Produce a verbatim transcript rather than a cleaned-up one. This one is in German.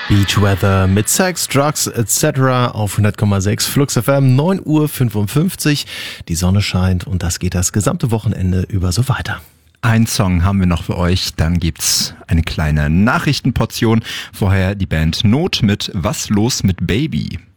Beach Weather mit Sex, Drugs et cetera auf hundert Komma sechs Flux F M, neun Uhr fünfundfünfzig. Die Sonne scheint und das geht das gesamte Wochenende über so weiter. Ein Song haben wir noch für euch, dann gibt's eine kleine Nachrichtenportion. Vorher die Band Not mit Was los mit Baby.